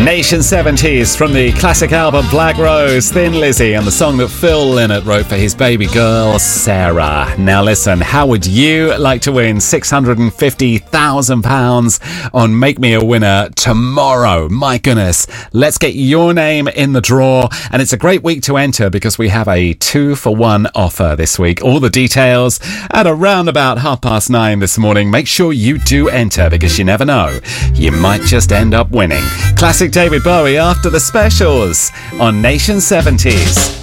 Nation 70s from the classic album Black Rose, Thin Lizzy, and the song that Phil Lynott wrote for his baby girl, Sarah. Now listen, how would you like to win £650,000 on Make Me a Winner tomorrow? My goodness, let's get your name in the draw. And it's a great week to enter because we have a 2-for-1 offer this week. All the details at around about 9:30 this morning. Make sure you do enter because you never know, you might just end up winning. Classic David Bowie after the specials on Nation 70s.